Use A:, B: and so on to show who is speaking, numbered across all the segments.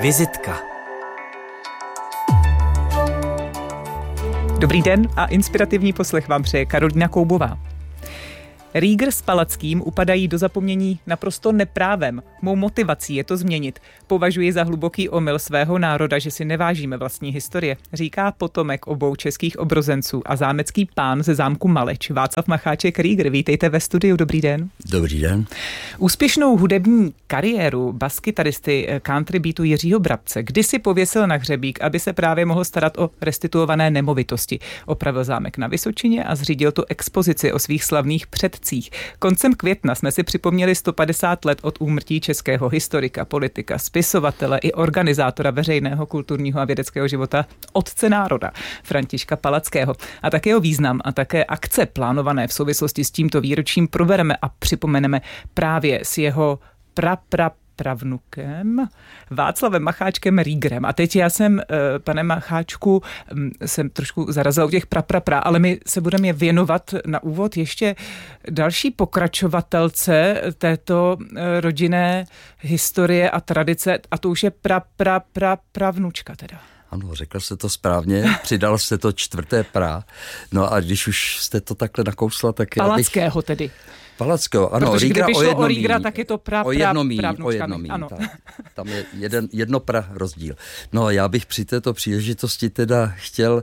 A: Vizitka.
B: Dobrý den a inspirativní poslech vám přeje Karolína Koubová. Rieger s Palackým upadají do zapomnění naprosto neprávem. Mou motivací je to změnit. Považuji za hluboký omyl svého národa, že si nevážíme vlastní historie, říká potomek obou českých obrozenců a zámecký pán ze zámku Maleč, Václav Macháček Rieger. Vítejte ve studiu, dobrý den.
C: Dobrý den.
B: Úspěšnou hudební kariéru baskytaristy country beatu Jiřího Brabce kdysi pověsil na hřebík, aby se právě mohl starat o restituované nemovitosti. Opravil zámek na Vysočině a zřídil tu expozici o svých slavných předcích. Koncem května jsme si připomněli 150 let od úmrtí českého historika, politika, spisovatele i organizátora veřejného, kulturního a vědeckého života, otce národa, Františka Palackého. A také jeho význam a také akce plánované v souvislosti s tímto výročím probereme a připomeneme právě s jeho pravnukem Václavem Macháčkem Riegerem. A teď já jsem, pane Macháčku, jsem trošku zarazila u těch ale my se budeme věnovat na úvod ještě další pokračovatelce této rodinné historie a tradice, a to už je pravnučka teda.
C: Ano, řekl jste to správně, přidal jste to čtvrté pra. No a když už jste to takhle nakousla, tak
B: Palackého tedy.
C: Palackého, ano.
B: Protože kdyby šlo o Riegera, tak je to pravnučka.
C: Tam je jedno pra rozdíl. No já bych při této příležitosti teda chtěl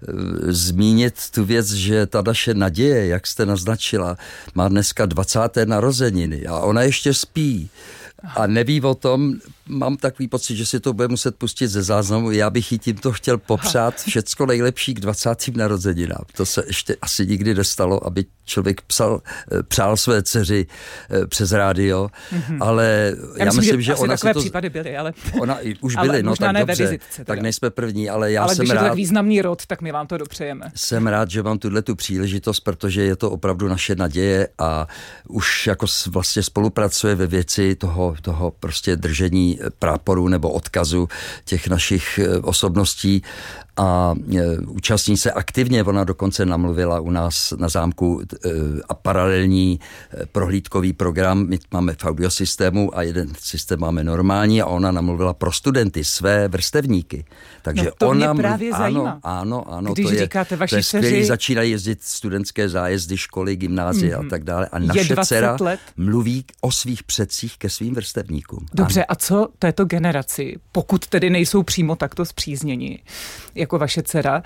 C: zmínit tu věc, že ta naše naděje, jak jste naznačila, má dneska 20. narozeniny a ona ještě spí. A neví o tom, mám takový pocit, že si to bude muset pustit ze záznamu. Já bych jí tímto chtěl popřát všecko nejlepší k 20. narozeninám. To se ještě asi nikdy nestalo, aby člověk přál své dceři přes rádio, ale já myslím, že ona
B: takové
C: si to...
B: případy byly, ale...
C: Ona už byly, no tak dobře, vizitce, tak nejsme první, ale já jsem rád... Ale když je
B: tak významný rod, tak my vám to dopřejeme.
C: Jsem rád, že mám tu příležitost, protože je to opravdu naše naděje a už jako vlastně spolupracuje ve věci toho prostě držení práporu nebo odkazu těch našich osobností a účastní se aktivně. Ona dokonce namluvila u nás na zámku a paralelní prohlídkový program. My máme v audiosystému a jeden systém máme normální a ona namluvila pro studenty, své vrstevníky. Takže
B: no to
C: ona
B: mě právě zajímá.
C: Ano,
B: když
C: to je,
B: říkáte vaší
C: to je skvělý,
B: dceři...
C: začínají jezdit studentské zájezdy, školy, gymnázia a tak dále. A naše dcera mluví o svých předcích ke svým vrstevníkům.
B: Dobře, a co této generaci, pokud tedy nejsou přímo takto spřízněni, jako vaše dcera,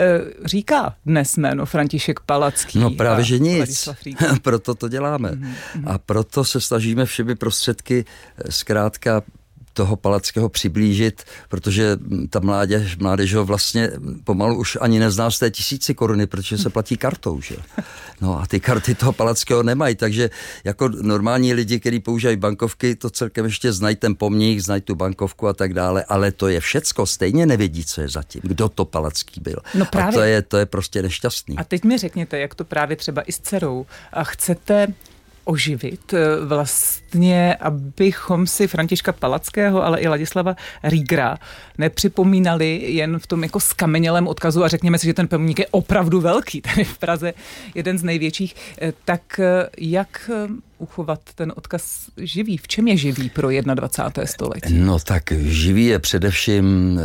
B: říká dnes jméno František Palacký?
C: No právě, že nic. Proto to děláme. A proto se snažíme všemi prostředky zkrátka toho Palackého přiblížit, protože ta mládež ho vlastně pomalu už ani nezná z té 1000 koruny, protože se platí kartou, že? No a ty karty toho Palackého nemají, takže jako normální lidi, kteří používají bankovky, to celkem ještě znají ten pomník, znají tu bankovku a tak dále, ale to je všecko, stejně nevědí, co je zatím, kdo to Palacký byl.
B: No právě.
C: A to je prostě nešťastný.
B: A teď mi řekněte, jak to právě třeba i s dcerou a chcete oživit vlastně, abychom si Františka Palackého, ale i Ladislava Riegera nepřipomínali jen v tom jako skamenělém odkazu a řekněme si, že ten pomník je opravdu velký, tady v Praze jeden z největších, tak jak uchovat ten odkaz živý? V čem je živý pro 21. století?
C: No tak živý je především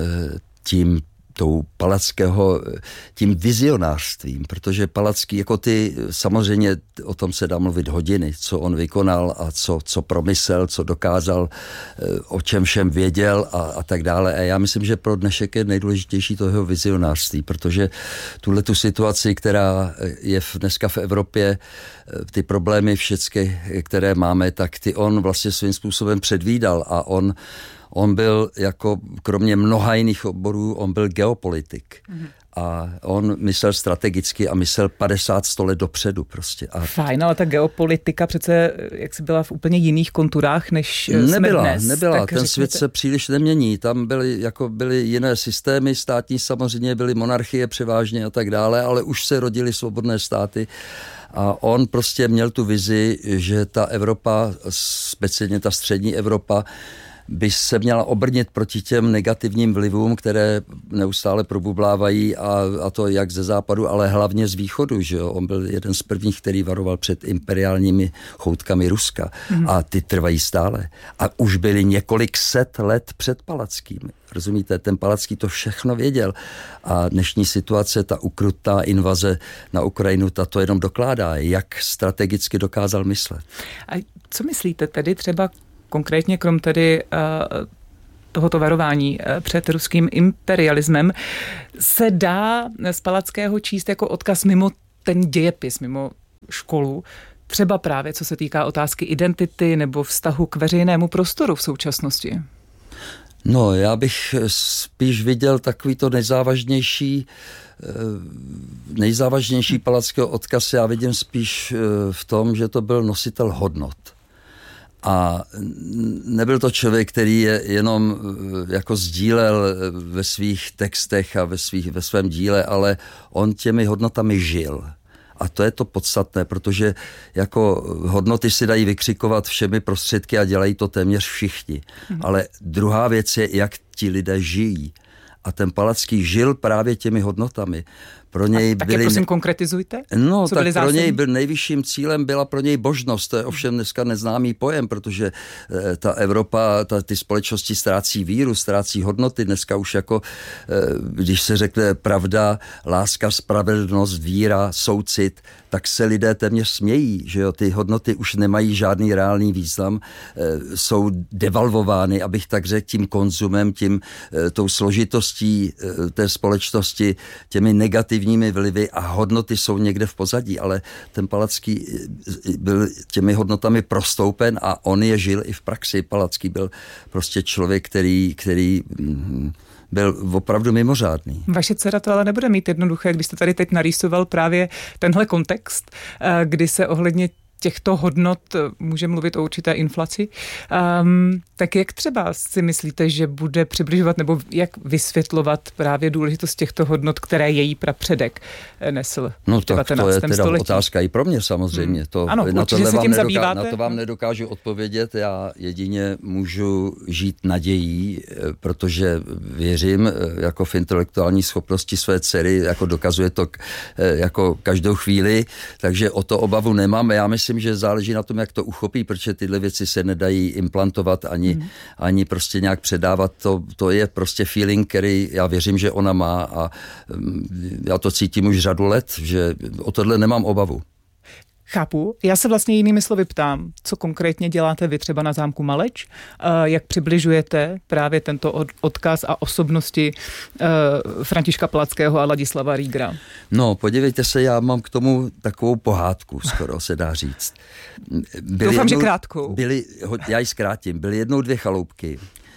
C: Palackého tím vizionářstvím, protože Palacký, jako ty, samozřejmě o tom se dá mluvit hodiny, co on vykonal a co promyslel, co dokázal, o čem všem věděl a tak dále. A já myslím, že pro dnešek je nejdůležitější to jeho vizionářství, protože tu situaci, která je dneska v Evropě, ty problémy všechny, které máme, tak ty on vlastně svým způsobem předvídal a on byl jako, kromě mnoha jiných oborů, on byl geopolitik. A on myslel strategicky a myslel 50-100 let dopředu prostě.
B: Fajn, ale ta geopolitika přece jak si byla v úplně jiných konturách, než jsme dnes.
C: Nebyla, ten svět se příliš nemění. Tam byly jiné systémy státní, samozřejmě byly monarchie převážně a tak dále, ale už se rodily svobodné státy. A on prostě měl tu vizi, že ta Evropa, speciálně ta střední Evropa, by se měla obrnit proti těm negativním vlivům, které neustále probublávají a to jak ze západu, ale hlavně z východu. Že jo? On byl jeden z prvních, který varoval před imperiálními choutkami Ruska a ty trvají stále. A už byly několik set let před Palackým. Rozumíte, ten Palacký to všechno věděl a dnešní situace, ta ukrutná invaze na Ukrajinu, ta to jenom dokládá, jak strategicky dokázal myslet.
B: A co myslíte tedy třeba konkrétně krom tedy tohoto varování před ruským imperialismem, se dá z Palackého číst jako odkaz mimo ten dějepis, mimo školu, třeba právě co se týká otázky identity nebo vztahu k veřejnému prostoru v současnosti?
C: No, já bych spíš viděl takový to nejzávažnější Palackého odkaz, já vidím spíš v tom, že to byl nositel hodnot. A nebyl to člověk, který je jenom jako sdílel ve svých textech a ve svém díle, ale on těmi hodnotami žil. A to je to podstatné, protože jako hodnoty si dají vykřikovat všemi prostředky a dělají to téměř všichni. Ale druhá věc je, jak ti lidé žijí. A ten Palacký žil právě těmi hodnotami. Pro něj
B: tak je prosím konkretizujte?
C: No, tak pro něj byl nejvyšším cílem byla pro něj božnost. To je ovšem dneska neznámý pojem, protože ta Evropa, ty společnosti ztrácí víru, ztrácí hodnoty. Dneska už jako, když se řekne pravda, láska, spravedlnost, víra, soucit, tak se lidé téměř smějí, že jo, ty hodnoty už nemají žádný reálný význam, jsou devalvovány, abych tak řekl, tím konzumem, tou složitostí té společnosti, těmi negativními vlivy a hodnoty jsou někde v pozadí, ale ten Palacký byl těmi hodnotami prostoupen a on je žil i v praxi. Palacký byl prostě člověk, který byl opravdu mimořádný.
B: Vaše dcera to ale nebude mít jednoduché, když jste tady teď narýsoval právě tenhle kontext, kdy se ohledně těchto hodnot může mluvit o určité inflaci. Tak jak třeba si myslíte, že bude přibližovat nebo jak vysvětlovat právě důležitost těchto hodnot, které její prapředek nesl v 19.
C: No tak to je teda
B: století?
C: Otázka i pro mě samozřejmě.
B: Ano, určitě se tím zabýváte.
C: Na to vám nedokážu odpovědět. Já jedině můžu žít nadějí, protože věřím jako v intelektuální schopnosti své dcery, jako dokazuje to jako každou chvíli, takže o to obavu nemám. Já myslím, že záleží na tom, jak to uchopí, protože tyhle věci se nedají implantovat ani prostě nějak předávat. To je prostě feeling, který já věřím, že ona má a já to cítím už řadu let, že o tohle nemám obavu.
B: Chápu. Já se vlastně jinými slovy ptám, co konkrétně děláte vy třeba na zámku Maleč, jak přibližujete právě tento odkaz a osobnosti Františka Palackého a Ladislava Riegera.
C: No, podívejte se, já mám k tomu takovou pohádku, skoro se dá říct.
B: Doufám, že krátkou.
C: Já ji zkrátím. Byly jednou 2 chaloupky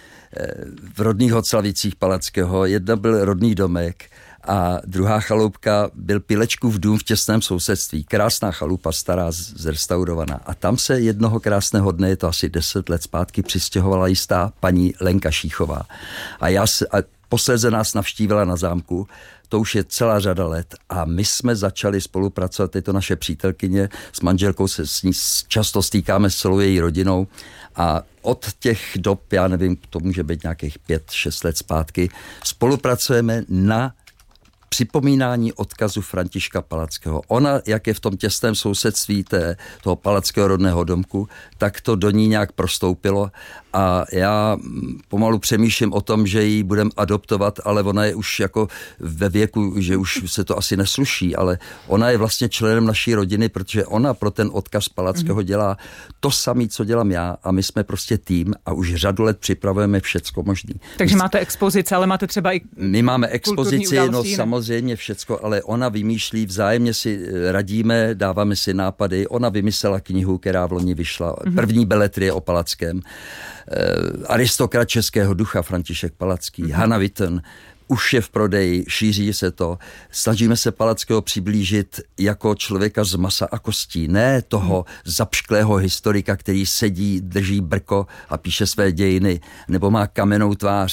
C: v rodných Hoclavicích Palackého. Jedna byl rodný domek a druhá chaloupka byl Pilečkův dům v těsném sousedství. Krásná chalupa, stará, zrestaurovaná. A tam se jednoho krásného dne, je to asi 10 let zpátky, přistěhovala jistá paní Lenka Šíchová. A posléze nás navštívila na zámku, to už je celá řada let a my jsme začali spolupracovat, je to naše přítelkyně, s manželkou se s ní často stýkáme s celou její rodinou a od těch dob, já nevím, to může být nějakých 5-6 let zpátky, spolupracujeme na připomínání odkazu Františka Palackého. Ona, jak je v tom těsném sousedství toho Palackého rodného domku, tak to do ní nějak prostoupilo a já pomalu přemýšlím o tom, že ji budeme adoptovat, ale ona je už jako ve věku, že už se to asi nesluší, ale ona je vlastně členem naší rodiny, protože ona pro ten odkaz Palackého dělá to samé, co dělám já a my jsme prostě tým a už řadu let připravujeme všecko možný.
B: Takže máte expozice, ale máte třeba i
C: my máme expozici, no samozřejmě všecko, ale ona vymýšlí, vzájemně si radíme, dáváme si nápady. Ona vymyslela knihu, která v loni vyšla, první beletrie o Palackém. Aristokrat českého ducha František Palacký, Hannah Witten, už je v prodeji, šíří se to. Snažíme se Palackého přiblížit jako člověka z masa a kostí, ne toho zapšklého historika, který sedí, drží brko a píše své dějiny, nebo má kamennou tvář.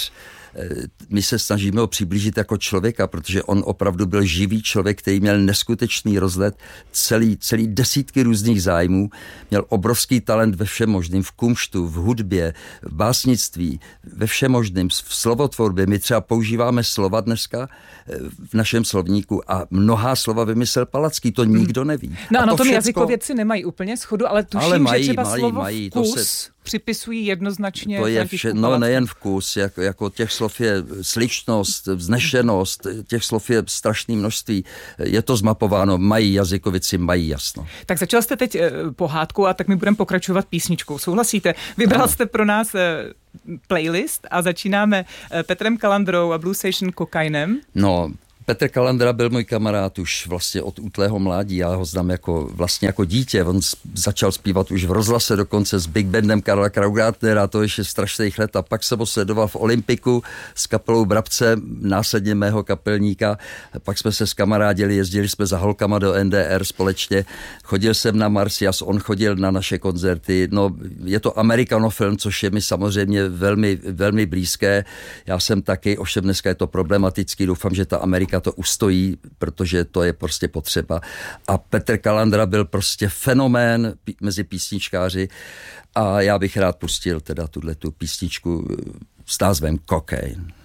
C: my se snažíme ho přiblížit jako člověka, protože on opravdu byl živý člověk, který měl neskutečný rozlet, celý desítky různých zájmů, měl obrovský talent ve všem možným, v kumštu, v hudbě, v básnictví, ve všem možným, v slovotvorbě. My třeba používáme slova dneska v našem slovníku a mnohá slova vymyslel Palacký, to nikdo neví.
B: No a na tom jazykovědci nemají úplně shodu, ale tuším, že třeba slovo
C: mají,
B: vkus připisují jednoznačně.
C: To je nejen vkus, jako těch slov je sličnost, vznešenost, těch slov je strašné množství. Je to zmapováno, mají jazykovici, mají jasno.
B: Tak začal jste teď pohádku a tak my budeme pokračovat písničkou. Souhlasíte? Vybral jste pro nás playlist a začínáme Petrem Kalandrou a Blue Station Kokainem.
C: No, Petr Kalandra byl můj kamarád už vlastně od útlého mládí. Já ho znám jako dítě. On začal zpívat už v rozhlase dokonce s Big Bandem Karla Kraugartnera, to ještě strašných let. A pak jsem ho sledoval v Olympiku s kapelou Brabce, následně mého kapelníka. Pak jsme se skamarádili, jezdili jsme za holkama do NDR společně. Chodil jsem na Marcias, on chodil na naše koncerty. No, je to amerikanofilm, což je mi samozřejmě velmi, velmi blízké. Já jsem taky, ovšem dneska je to problematický. Doufám, že ta Amerika to ustojí, protože to je prostě potřeba. A Petr Kalandra byl prostě fenomén mezi písničkáři a já bych rád pustil teda tu písničku s názvem Cocaine.